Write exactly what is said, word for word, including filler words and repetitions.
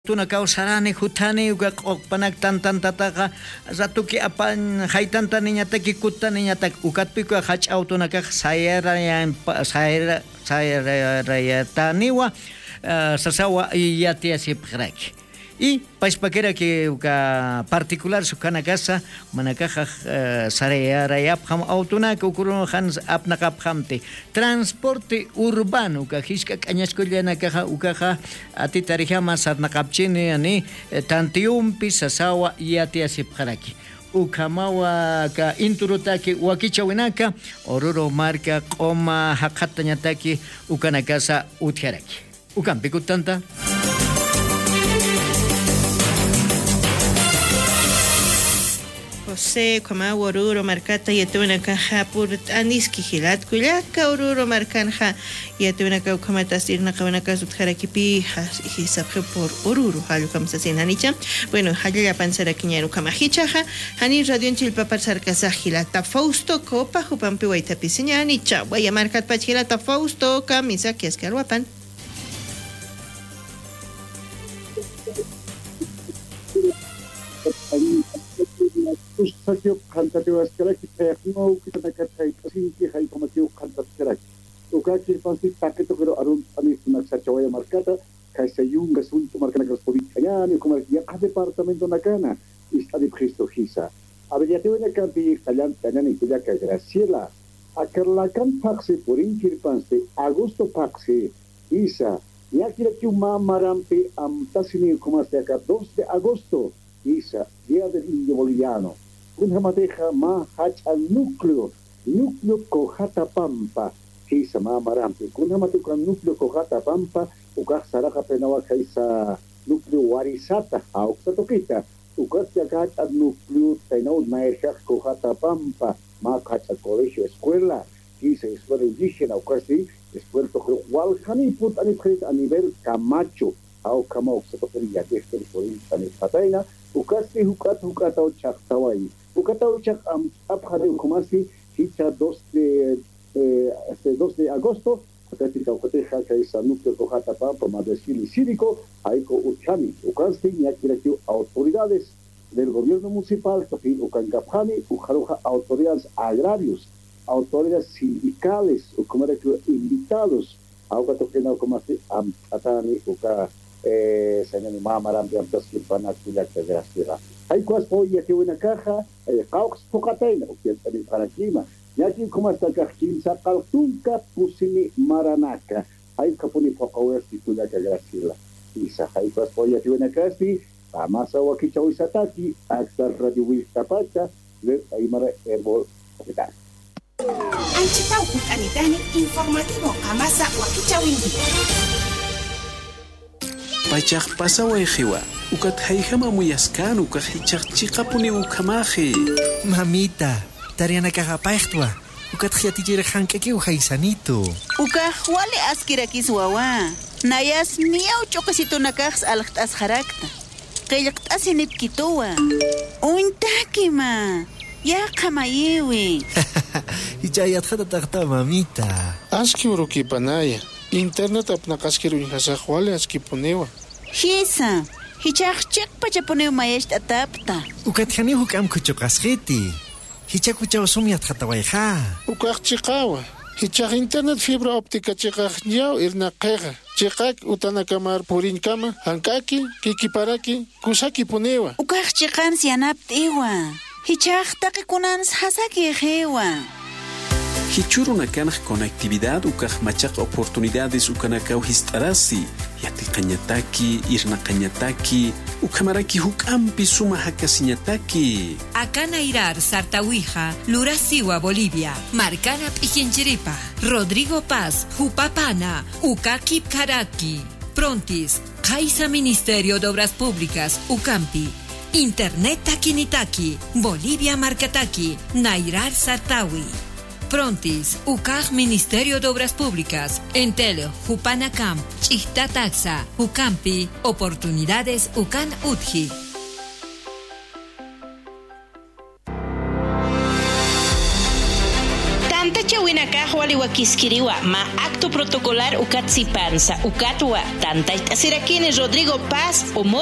Tuna kausarani hutani uga okpanak tan tan tataka zatuki apan haitanta niñataki kuta niñatak ukatpiku hach autonaka sayara yan sayara sayara taniwa sasawa yatia sipraki y paispaquera que uka particular su casa manakaja sarayara yapham autona que ocurrió hans apnakaphamte transporte urbano que hiska cañascollana caja ukaja atitarijama sarnakapchini ani tantiumpi sasawa yatia sipharaki ukamawa ka inturutaki wakichawinaka oruro marca qoma haqatañataki ukanakasa utjaraki ukampi kutanta. José, como Oruro Marcata, y tuve una caja por Aniski Gilat, Kuyaka, Oruro Marcanja, y tuve una caja como Tasir, una cabana casa de Jaraquipi, y sabe por Oruro, Halu Kamsasin Hanicha. Bueno, Haya Pansara Quiñero Kamahichaja, Hani Radio en Chilpa Parsar Casa Gilata Fausto, Copa, Jupampi, Waita Pisiña, Hanicha, Vaya Marcat Pachilata Fausto, Camisa, que es que alwapan. Sakyo kantate waskara ki tekno ki tanakat kai pasin ki hai komatio kantat kara uka ki pansi taketo kero arun ani sunak sachawaya markata kai sayunga sunto markana kraspovit kanyani como ya a departamento nakana está de Cristo Gisa abeliate una campi kallan kanani kuya ka Graciela akarla kan paxe por inkirpanste agosto paxe isa ya kira ki mamarampe am tasini como hasta acá dos de agosto isa día del indio boliviano una mateja ma hach al núcleo núcleo Cojata Pampa isa ma marampe una mateja núcleo Cojata Pampa uka saraka penawa kaisa núcleo Warisata auksa tokita uka tiagat al núcleo tenau maesha Cojata Pampa ma hach al colegio escuela isa escuela indígena uka si escuela tokro walhaniput anipret a nivel Camacho au kama auksa tokeria que es por internet pataina ukasi hukat hukata uchak tawai ukata uchak am abhade ukumasi hicha dos de este dos de agosto ukati kaukoteja kaisa núcleo Cojata Pampa madresili cívico aiko uchani ukasi nyakirakiu autoridades del gobierno municipal toki ukankapani ujaruja autoridades agrarios autoridades sindicales ukumarakiu invitados auka tokena ukumasi am atani uka eh señor mamaram de amtas que van a cuidar de Graciela hay cosas hoy aquí una caja eh caux pocataina o que está para clima y aquí como está cajin sacal tunca pusini maranaka hay caponi power si cuida de Graciela y sa hay cosas hoy aquí una casi amasa o aquí chau sataki hasta radio wista pacha de ahí mara herbol hospital Anchitau Anitani informativo amasa o aquí chau Pachak pasawa ejiwa ukat haijama muyaskan ukat hichak chikapuni ukamaji mamita tariana kagapachtwa ukat hiatijira hankaki uhaisanito uka wale askirakis wawa nayas miau chokasito nakaks alqtas harakta qillqtas inipkituwa untakima ya qamayiwi hichayat khata taqta mamita aski uruki panaya internet apnaqaskiru hasaq wale aski punewa Hisa, hichak pachapuneo maesht atapta. Ukathani hukam kuchokaskhiti. Hichak kuchaw sumiat khatawaiha. Ukak chikawa. Hichak internet fibra óptica chikak nyao irna qeqa. Chikak utanakamar purin kama hankaki kikiparaki kusaki punewa. Ukak chikan sianaptiwa. Hichak takikunans hasaki hewa. Hichuruna kanaj conectividad ukaj machaq oportunidades ukanakau histarasi yati qañataki irna qañataki ukamaraki hukampi suma hakasiñataki Akana Irar Sartawija Lurasiwa Bolivia Marcana Pichinchiripa Rodrigo Paz Jupapana Ukakip Karaki Prontis Kaisa Ministerio de Obras Públicas Ukampi Internet Takinitaki Bolivia Marcataki Nairar Sartawi Prontis, Ukaj Ministerio de Obras Públicas, Entelo, Jupanacam, Chihtataxa, Ucampi, Oportunidades Ucan Utji. Tanta chawina waliwa kiskiriwa ma acto protocolar ukat sipansa ukatwa tantay asirakini Rodrigo Paz o